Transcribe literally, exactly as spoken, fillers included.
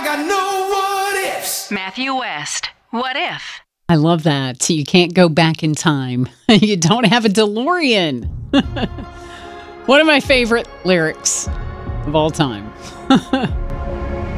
got no what ifs. Matthew West, What If? I love that. You can't go back in time. You don't have a DeLorean. One of my favorite lyrics of all time.